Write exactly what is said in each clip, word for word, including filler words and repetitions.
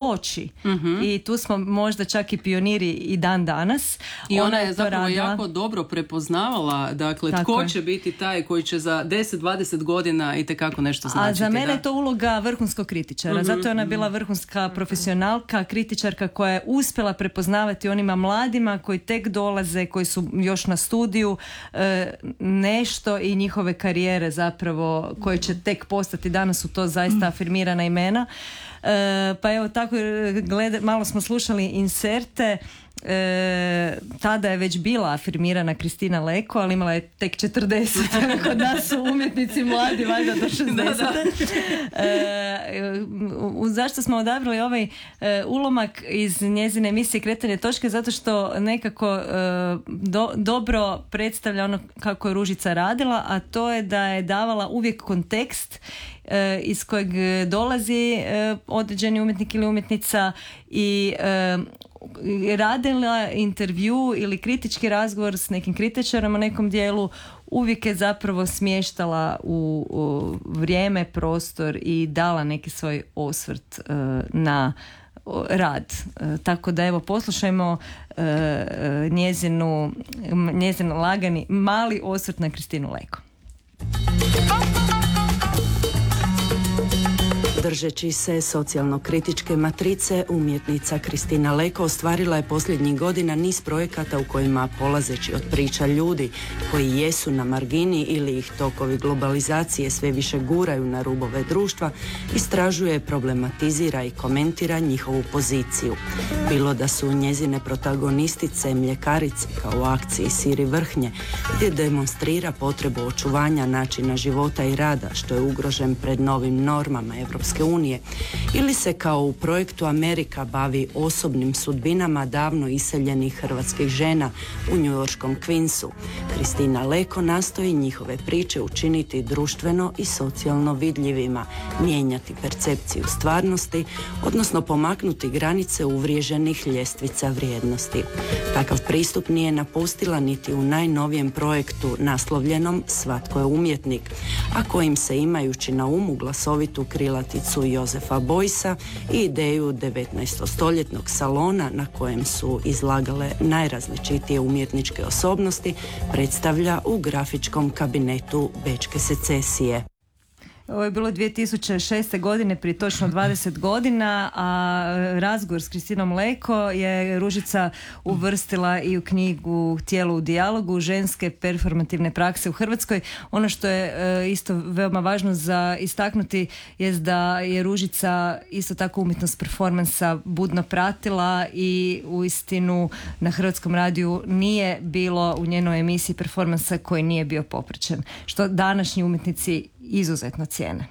oči. Mm-hmm. I tu smo možda čak i pioniri i dan danas. I ona, ona je zapravo radila... jako dobro prepoznavala, dakle, Tako tko je. će biti taj koji će za deset dvadeset godina itekako nešto značiti. A za mene da. je to uloga vrhunskog kritičara. Mm-hmm. Zato je ona bila vrhunska profesionalka, kritičarka koja je uspjela prepoznavati onima mladima koji tek dolaze, koji su još na studiju, e, nešto i njihove karijere zapravo koje će tek postati. Danas su to zaista afirmirana imena. E, pa evo tako gleda, malo smo slušali inserte. E, tada je već bila afirmirana Kristina Leko, ali imala je tek četrdeset. Kod nas su umjetnici mladi valjda do šezdeset. E, zašto smo odabrali ovaj e, ulomak iz njezine emisije Kretanje točke? Zato što nekako e, do, dobro predstavlja ono kako je Ružica radila, a to je da je davala uvijek kontekst e, iz kojeg dolazi e, određeni umjetnik ili umjetnica i e, radila intervju ili kritički razgovor s nekim kritičarom u nekom dijelu, uvijek je zapravo smještala u, u vrijeme, prostor i dala neki svoj osvrt uh, na rad. Uh, tako da evo poslušajmo uh, njezinu, njezin lagani mali osvrt na Kristinu Leko. Držeći se socijalno-kritičke matrice, umjetnica Kristina Leko ostvarila je posljednjih godina niz projekata u kojima, polazeći od priča ljudi koji jesu na margini ili ih tokovi globalizacije sve više guraju na rubove društva, istražuje, problematizira i komentira njihovu poziciju. Bilo da su njezine protagonistice mljekarice kao u akciji Siri Vrhnje, gdje demonstrira potrebu očuvanja načina života i rada što je ugrožen pred novim normama Evropske unije, ili se kao u projektu Amerika bavi osobnim sudbinama davno iseljenih hrvatskih žena u njujorškom Queensu. Kristina Leko nastoji njihove priče učiniti društveno i socijalno vidljivima, mijenjati percepciju stvarnosti, odnosno pomaknuti granice uvriježenih ljestvica vrijednosti. Takav pristup nije napustila niti u najnovijem projektu naslovljenom Svatko je umjetnik, a kojim se, imajući na umu glasovitu krilaticu Jozefa Bojsa i ideju devetnaestostoljetnog salona na kojem su izlagale najrazličitije umjetničke osobnosti, predstavlja u grafičkom kabinetu Bečke secesije. Ovo je bilo dvije tisuće šeste. godine, prije točno dvadeset godina, a razgovor s Kristinom Leko je Ružica uvrstila i u knjigu Tijelo u dijalogu, ženske performativne prakse u Hrvatskoj. Ono što je isto veoma važno za istaknuti je da je Ružica isto tako umjetnost performansa budno pratila i uistinu na Hrvatskom radiju nije bilo u njenoj emisiji performansa koji nije bio popraćen, što današnji umjetnici izuzetno cijene.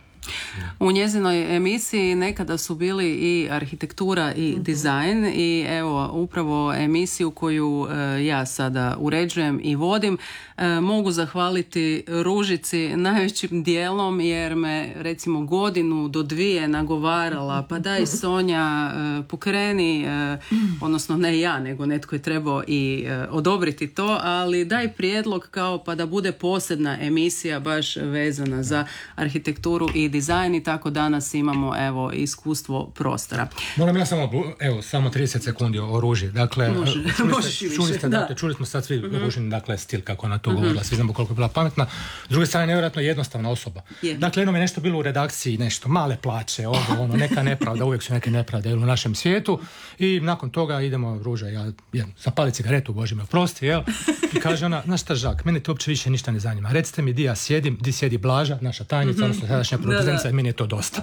U njezinoj emisiji nekada su bili i arhitektura i dizajn i evo upravo emisiju koju e, ja sada uređujem i vodim e, mogu zahvaliti Ružici najvećim dijelom jer me recimo godinu do dvije nagovarala pa daj Sonja e, pokreni e, odnosno ne ja nego netko je trebao i e, odobriti to, ali daj prijedlog kao pa da bude posebna emisija baš vezana za arhitектuru i dizajn i tako danas imamo evo iskustvo prostora. Moram ja samo, evo, samo trideset sekundi o Ruži. Dakle, Može, čuli, ste, čuli, ste, dakle, čuli smo sad svi mm-hmm. Ružin, dakle, stil kako ona to mm-hmm. govorila, svi znamo koliko je bila pametna. S druge strane, nevjerojatno jednostavna osoba. Yeah. Dakle, jednom je nešto bilo u redakciji, nešto, male plaće, ovo, ono, neka nepravda, uvijek su neke nepravde u našem svijetu i nakon toga idemo, Ruža, ja, ja zapali cigaretu, Bože me oprosti, jel? I kaže ona, znaš šta, Žak, mene to uopće više ništa ne zanima. Recite mi di ja sjedim, di sjedi Blaža, naša tajnica, mm-hmm. odnosno sadašnja producentica, i meni je to dosta.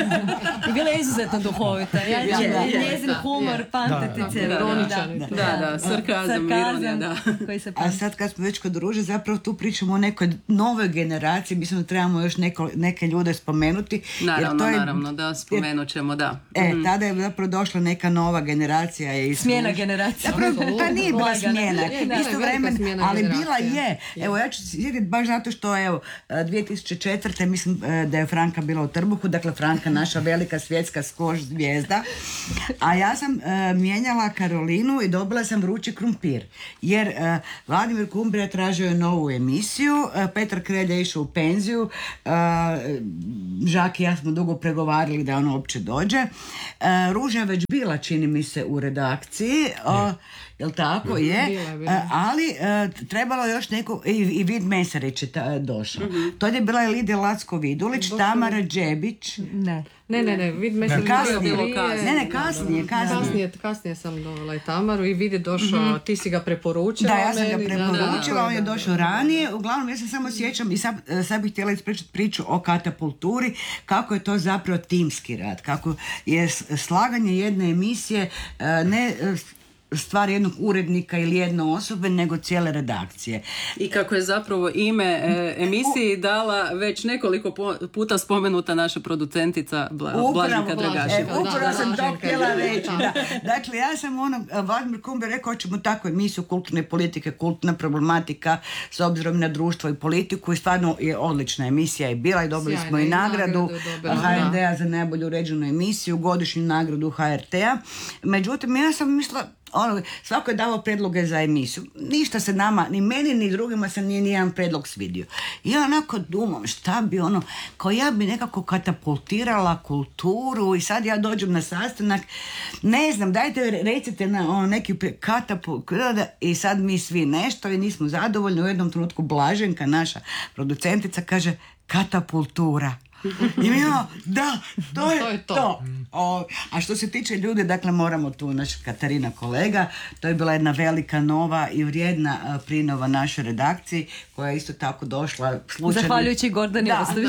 I bila je izuzetno duhovita. Ja, ja, ja, ja, njezin humor, pamtetice, ironičan. Da, da, da, sarkazam, ironija, da. A sad kad smo već kod Ruže, zapravo tu pričamo o nekoj novoj generaciji, mislim da trebamo još neko, neke ljude spomenuti. Naravno, jer to je, naravno, da, spomenut ćemo, da. E, tada je zapravo došla neka nova generacija. Je smjena generacija. Zapravo, ta nije bila smjena, isto vremen, ali bila je. Evo, ja ću sjetiti baš zato što, evo, dvije tisuće četvrte mislim da je Frank Franka bila u trbuhu, dakle Franka naša velika svjetska skoš zvijezda, a ja sam e, mijenjala Karolinu i dobila sam vrući krumpir, jer e, Vladimir Kumbira tražio je novu emisiju, e, Petar Krelja je išao u penziju, e, Žak i ja smo dugo pregovarali da on uopće dođe, e, Ruža je već bila, čini mi se, u redakciji, o, jel tako? Je. Bila, bila. Ali e, trebalo još neko, i, i Vid Mesarić je ta, došao. Mm-hmm. To je bila Lidija Lacko-Vidulić, Tamara Džebić. Ne. Ne, ne, ne, Vid Mesarić kasnije, bio prije. Ne, ne, kasnije, kasnije. Kasnije, kasnije sam dovela i Tamaru i Vid je došao, mm-hmm. ti si ga preporučila. Da, ja sam ga meni, preporučila, da, da, on je da, došao da, da, ranije. Uglavnom, ja se samo sjećam i sad, sad bih htjela ispričati priču o katapulturi, kako je to zapravo timski rad, kako je slaganje jedne emisije ne stvar jednog urednika ili jedne osobe, nego cijele redakcije. I kako je zapravo ime e, emisiji dala već nekoliko po, puta spomenuta naša producentica Bla, Blaženka Dragaševa. E, upravo sam to htjela reći. Da. Dakle, ja sam ono, Vladimir Kumber rekao, hoćemo takvu emisiju kulturne politike, kulturna problematika s obzirom na društvo i politiku, i stvarno je odlična emisija je bila i dobili Sjajna, smo i nagradu ha er de-a za najbolju uređenu emisiju, godišnju nagradu ha er te-a. Međutim, ja sam mislila, ono, svako je davao predloge za emisiju. Ništa se nama, ni meni, ni drugima se nije nijedan predlog svidio. I ja onako dumam, šta bi ono, kao ja bi nekako katapultirala kulturu i sad ja dođem na sastanak, ne znam, dajte recite na ono, neki katapult, i sad mi svi nešto i nismo zadovoljni. U jednom trenutku Blaženka, naša producentica, kaže katapultura. I mi imamo, da, to je to. Je to. to. O, a što se tiče ljudi, dakle moramo tu, naš Katarina kolega, to je bila jedna velika, nova i vrijedna uh, prinova našoj redakciji, koja je isto tako došla slučajno. Zahvaljujući Gordani Ostović.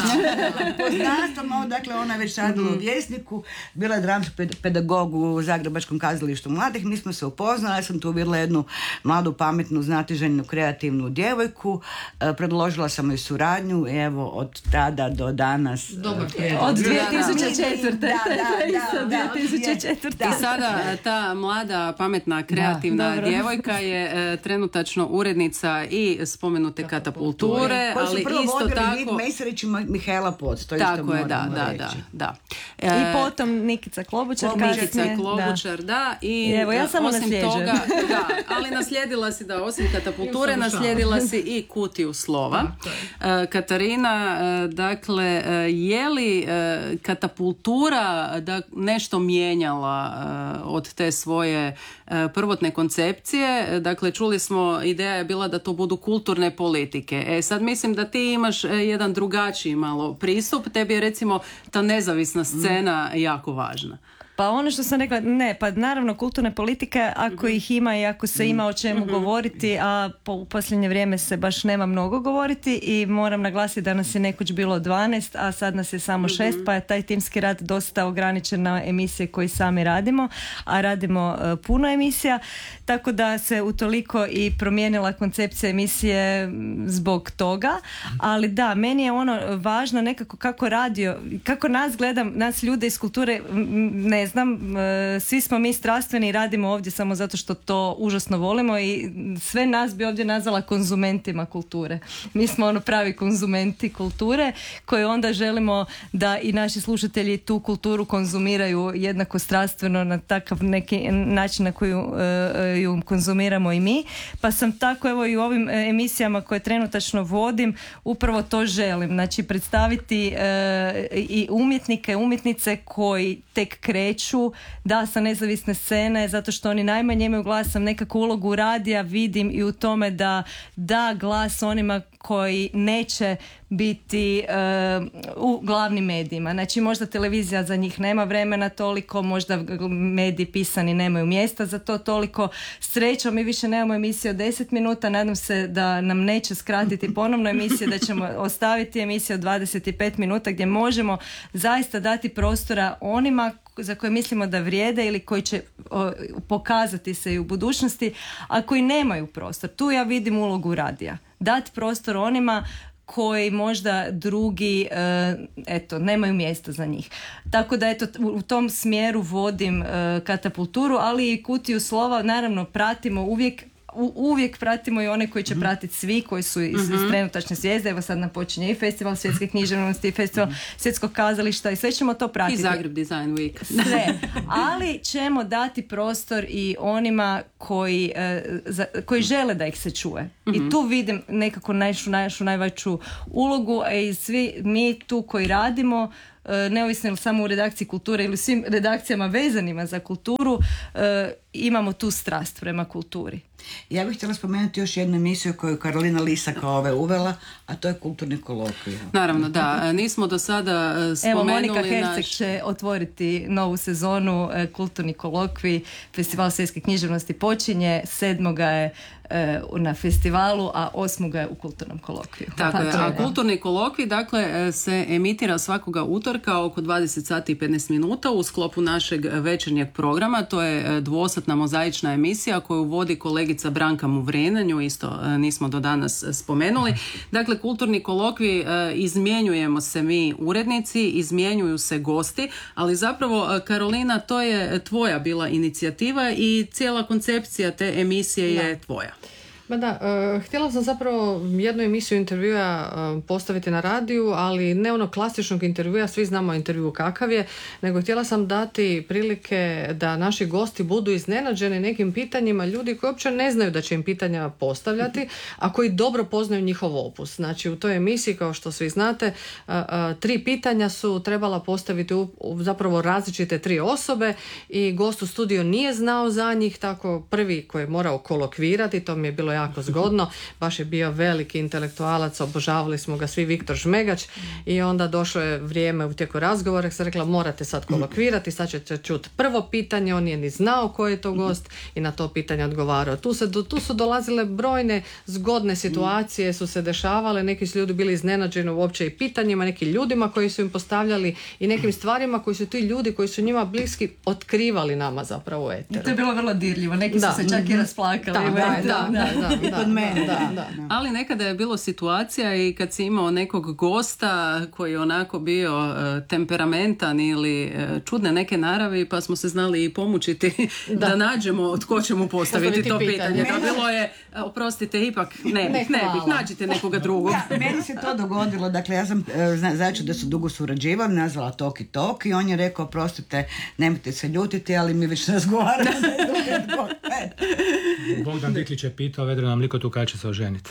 Poznatno, dakle ona je već radila u Vjesniku, bila je dramski pedagog u Zagrebačkom kazalištu mladih, mi smo se upoznali, ja sam tu vidjela jednu mladu, pametnu, znatiželjnu, kreativnu djevojku, uh, predložila sam joj suradnju, evo od tada do danas. Dobar, je, od dvije tisuće četvrte. Da, da, da, da, dvije tisuće četvrte. I sada ta mlada, pametna, kreativna da, djevojka je e, trenutačno urednica i spomenute katapulture, koji su ali prvo isto vodili tako... Vid Mesarić i Mihaela Poc, to tako isto je, da, moramo da, reći. da, da. E, I potom Nikica Klobučar. Nikica Klobučar, da. da. I evo, ja samo osim nasljeđujem. toga, da, ali naslijedila si da osim katapulture, naslijedila si i kutiju slova. E, Katarina, e, dakle, je li e, katapultura da nešto mijenjala e, od te svoje e, prvotne koncepcije? Dakle, čuli smo, ideja je bila da to budu kulturne politike. E sad mislim da ti imaš e, jedan drugačiji malo pristup. Tebi je recimo ta nezavisna scena mm. jako važna. Pa ono što sam rekla, ne, pa naravno kulturne politike, ako mm-hmm. ih ima i ako se ima o čemu mm-hmm. govoriti, a po, u posljednje vrijeme se baš nema mnogo govoriti, i moram naglasiti da nas je nekoć bilo dvanaest, a sad nas je samo šest, mm-hmm. pa je taj timski rad dosta ograničen na emisije koje sami radimo, a radimo uh, puno emisija, tako da se utoliko i promijenila koncepcija emisije zbog toga, ali da, meni je ono važno nekako kako radio, kako nas gledam, nas ljude iz kulture, ne znam, svi smo mi strastveni i radimo ovdje samo zato što to užasno volimo, i sve nas bi ovdje nazvala konzumentima kulture. Mi smo ono pravi konzumenti kulture koji onda želimo da i naši slušatelji tu kulturu konzumiraju jednako strastveno na takav neki način na koji uh, ju konzumiramo i mi. Pa sam tako evo i u ovim emisijama koje trenutačno vodim upravo to želim. Znači predstaviti uh, i umjetnike, umjetnice koji tek kreću, da, sa nezavisne scene, zato što oni najmanje imaju glas. Sam nekako ulogu radija vidim i u tome da da glas onima koji neće biti uh, u glavnim medijima. Znači možda televizija za njih nema vremena toliko, možda mediji pisani nemaju mjesta za to toliko. Srećom mi više nemamo emisije od deset minuta, nadam se da nam neće skratiti ponovno emisije, da ćemo ostaviti emisije od dvadeset pet minuta gdje možemo zaista dati prostora onima za koje mislimo da vrijede ili koji će o, pokazati se i u budućnosti, a koji nemaju prostor. Tu ja vidim ulogu radija. Dati prostor onima koji možda drugi e, eto, nemaju mjesta za njih. Tako da eto, u tom smjeru vodim e, katapulturu, ali i kutiju slova naravno pratimo uvijek u, uvijek pratimo i one koji će pratiti svi, koji su iz, iz trenutačne zvijezde. Evo sad napočinje i festival svjetske književnosti, i festival svjetskog kazališta i sve ćemo to pratiti. I Zagreb Design Week. Sve. Ali ćemo dati prostor i onima koji, e, za, koji žele da ih se čuje. Mm-hmm. I tu vidim nekako našu, našu najveću ulogu, a i svi mi tu koji radimo, e, neovisno ili samo u redakciji kulture ili svim redakcijama vezanima za kulturu, e, imamo tu strast prema kulturi. Ja bih htjela spomenuti još jednu emisiju koju je Karolina Lisak ove uvela, a to je Kulturni kolokvij. Naravno, da. Nismo do sada spomenuli... Evo, Monika Herceg naš... će otvoriti novu sezonu, Kulturni kolokvij. Festival svjetske književnosti počinje, sedmoga je na festivalu, a osmoga je u Kulturnom kolokviju. Tako je, a Kulturni kolokvij dakle se emitira svakoga utorka oko dvadeset sati i petnaest minuta u sklopu našeg večernjeg programa. To je dvosatna mozaična emisija koju vodi kolegica Branka Muvrena, nju isto nismo do danas spomenuli. Dakle, Kulturni kolokvij, izmjenjujemo se mi urednici, izmjenjuju se gosti, ali zapravo, Karolina, to je tvoja bila inicijativa i cijela koncepcija te emisije je da. tvoja. Ma da, uh, htjela sam zapravo jednu emisiju intervjua uh, postaviti na radiju, ali ne ono klasičnog intervjua, svi znamo intervju kakav je, nego htjela sam dati prilike da naši gosti budu iznenađeni nekim pitanjima, ljudi koji uopće ne znaju da će im pitanja postavljati, a koji dobro poznaju njihov opus. Znači u toj emisiji, kao što svi znate, uh, uh, tri pitanja su trebala postaviti u, u zapravo različite tri osobe i gost u studiju nije znao za njih, tako prvi koji je morao kolokvirati, to mi je bilo jako zgodno, baš je bio veliki intelektualac, obožavali smo ga svi, Viktor Žmegač, i onda došlo je vrijeme u tijeku razgovora, sam rekla morate sad kolokvirati, sad ćete čuti prvo pitanje, on je ni znao ko je to gost i na to pitanje odgovarao. Tu, se, tu su dolazile brojne zgodne situacije, su se dešavale, neki su ljudi bili iznenađeni uopće i pitanjima, neki ljudima koji su im postavljali i nekim stvarima koji su ti ljudi koji su njima bliski otkrivali nama zapravo u eteru. To je bilo vrlo dirljivo, neki da. su se čak i rasplakali. Da, da, da, da, da, i kod mene. Da, da. Ali nekada je bilo situacija i kad si imao nekog gosta koji je onako bio uh, temperamentan ili uh, čudne neke naravi, pa smo se znali i pomučiti da, da nađemo od ko će mu postaviti Postaviti to pitanje. pitanje. Da bilo je, oprostite, ipak ne, ne, ne bih, nađite nekoga drugog. Da, meni se to dogodilo, dakle ja sam, zna, znači da su dugo surađivali, nazvala Toki Tok i on je rekao, oprostite, nemojte se ljutiti, ali mi već razgovaramo. Bogdan Diklić je pitao, vedre nam liko tu kada će se oženiti.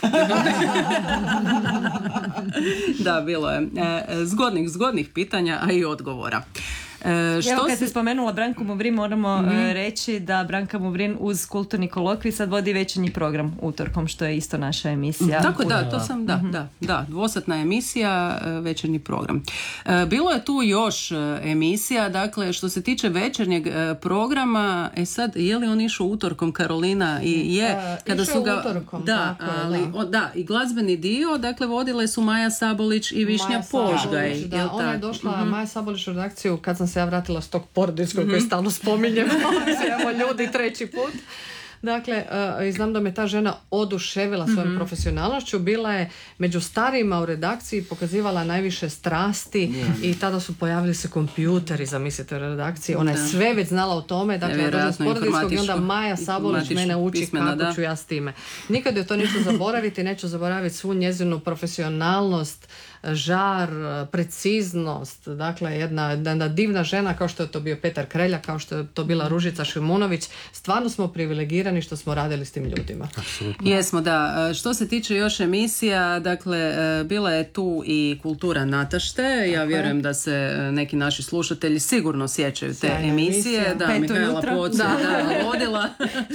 Da, bilo je e, zgodnih, zgodnih pitanja, a i odgovora. E, što Evo kad se spomenula Branku Muvrin, moramo mm-hmm. reći da Branka Muvrin uz Kulturni kolokvij sad vodi večernji program utorkom, što je isto naša emisija. Tako da, to sam, da, mm-hmm. da, da, dvosatna emisija, večernji program. Bilo je tu još emisija, dakle, što se tiče večernjeg programa, e sad, je li on išao utorkom, Karolina? I je, uh, kada su ga, utorkom, da, ali, da. O, da, i glazbeni dio, dakle, vodile su Maja Sabolić i Višnja Požgaj. Da, jel ona je došla, mm-hmm. Maja Sabolić u redakciju, kad sam se ja vratila s tog porodiljskog mm-hmm. koji stalno spominjemo, imamo ljudi treći put. Dakle, uh, znam da me ta žena oduševila svojom mm-hmm. profesionalnošću, bila je među starijima u redakciji, pokazivala najviše strasti mm. i tada su pojavili se kompjuteri, zamislite, u redakciji. Ona je sve već znala o tome, dakle, ja dođem s porodiljskog i onda Maja Sabolić mene uči pismena, kako da. ću ja s time. Nikad je to neću zaboraviti, neću zaboraviti svu njezinu profesionalnost, žar, preciznost, dakle jedna, jedna divna žena kao što je to bio Petar Krelja, kao što je to bila Ružica Šimunović. Stvarno smo privilegirani što smo radili s tim ljudima. Absolutno. Jesmo, da. Što se tiče još emisija, dakle, bila je tu i Kultura Natašte. Ja Tako vjerujem je. da se neki naši slušatelji sigurno sjećaju te Sjajna emisije. Emisija. Da, Mihajla Poc da. da, vodila.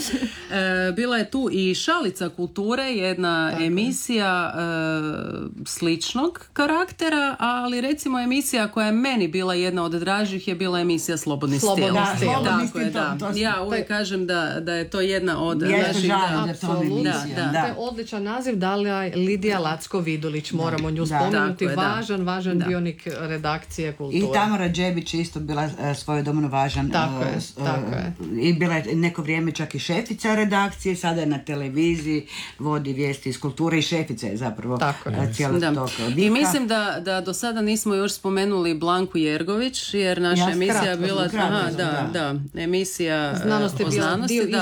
Bila je tu i Šalica kulture, jedna Tako. emisija e, sličnog karaktera, ali recimo emisija koja je meni bila jedna od dražih je bila emisija Slobodni stil. Slobodni stil. Tako je, da. To, to ja uvijek kažem da, da je to jedna od je naših... Da, apsolutno. Da, da. To je odličan naziv, dala je Lidija Lacko-Vidulić, moramo nju spomenuti, je, važan, važan da. dionik redakcije kulture. I Tamara Džebić isto bila uh, svojedobno važan. Tako uh, je, uh, tako je. I bila je neko vrijeme čak i šefica redakcije, sada je na televiziji, vodi vijesti iz kulture i šefica je zapravo uh, cijelog tog I mislim da, da do sada nismo još spomenuli Blanku Jergović, jer naša ja, emisija je bila aha, da, da, da, emisija znanost je o bila znanosti, dio da, isto kulture,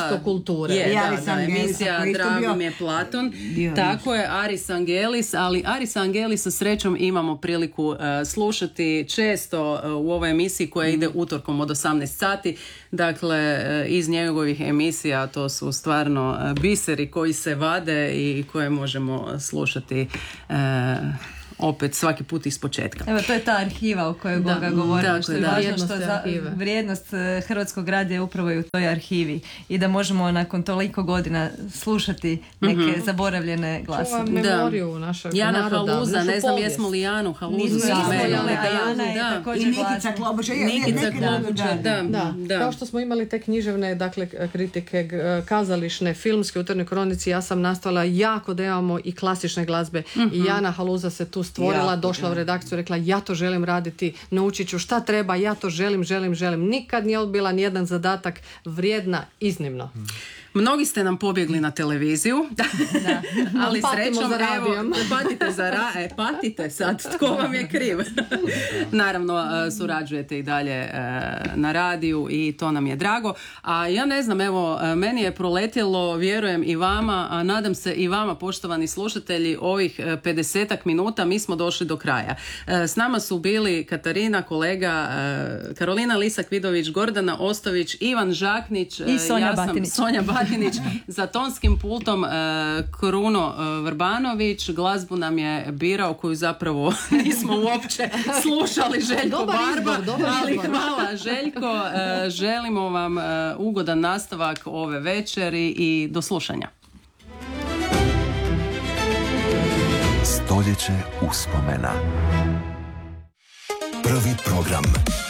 kulture. Je, I da, Aris da, Angelis, emisija koji je isto Drago bio- mi je Platon. bio Tako je, Aris Angelis, ali Aris Angelis sa srećom imamo priliku uh, slušati često uh, u ovoj emisiji koja ide utorkom od osamnaest sati. Dakle, uh, iz njegovih emisija to su stvarno uh, biseri koji se vade i koje možemo slušati uh, opet svaki put iz početka. Evo, to je ta arhiva o kojoj Da. Goga govori, Tako što je, je da. važno, Vrijednost što je te za- arhive. vrijednost eh, Hrvatskog radija je upravo i u toj arhivi i da možemo nakon toliko godina slušati neke zaboravljene Čuva glasove. memoriju našeg Jana naroda, Haluza, našu ne znam povijest. jesmo li Janu Haluzu Nismo spomenuli. Jana, Da, Jana je da. također I Nikica glasna. Klobučar. je- je- Nikica neki- Klobučar, da, Da, da. kao što smo imali te književne, dakle, kritike g- kazališne, filmske u Crnoj kronici, ja sam nastavila jako da imamo i klasične glazbe. I Jana Haluza se tu stvorila, Jako, došla da. u redakciju, rekla ja to želim raditi, naučit ću šta treba, ja to želim, želim, želim. Nikad nije odbila nijedan zadatak, vrijedna, iznimno. Mnogi ste nam pobjegli na televiziju, ali Patimo srećom, za radijom. evo, patite za ra- e, patite sad, tko vam je kriv? Naravno, e, surađujete i dalje e, na radiju i to nam je drago. A ja ne znam, evo, e, meni je proletjelo, vjerujem i vama, a nadam se i vama, poštovani slušatelji, ovih e, pedesetak minuta, mi smo došli do kraja. E, S nama su bili Katarina, kolega, e, Karolina Lisak-Vidović, Gordana Ostović, Ivan Žaknić, e, I Sonja ja sam Batinić. Sonja Batinić, za tonskim pultom e, Kruno e, Vrbanović, glazbu nam je birao koju zapravo nismo uopće slušali, Željko Dobar Barba, izbor, dobar ali izbor. hvala Željko, e, želimo vam e, ugodan nastavak ove večeri i do slušanja. Stoljeće uspomena. Prvi program.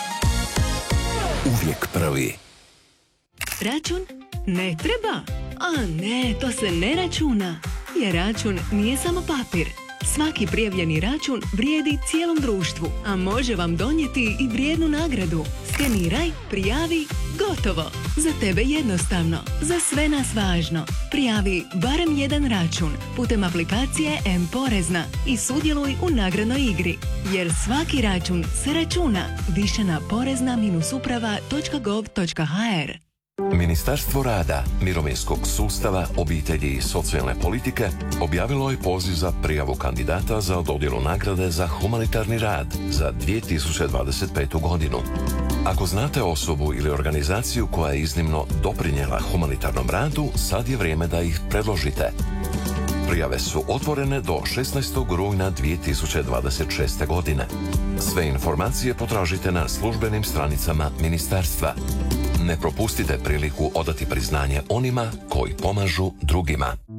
Uvijek prvi. Račun? Ne treba. A ne, to se ne računa. Jer račun nije samo papir. Svaki prijavljeni račun vrijedi cijelom društvu, a može vam donijeti i vrijednu nagradu. Skeniraj, prijavi, gotovo. Za tebe jednostavno, za sve nas važno. Prijavi barem jedan račun putem aplikacije M-Porezna i sudjeluj u nagradnoj igri. Jer svaki račun se računa. Više na porezna uprava točka gov točka ha er. Ministarstvo rada, mirovinskog sustava, obitelji i socijalne politike objavilo je poziv za prijavu kandidata za dodjelu nagrade za humanitarni rad za dvije tisuće dvadeset petu. godinu. Ako znate osobu ili organizaciju koja je iznimno doprinijela humanitarnom radu, sad je vrijeme da ih predložite. Prijave su otvorene do šesnaestog rujna dvije tisuće dvadeset šeste. godine. Sve informacije potražite na službenim stranicama ministarstva. Ne propustite priliku odati priznanje onima koji pomažu drugima.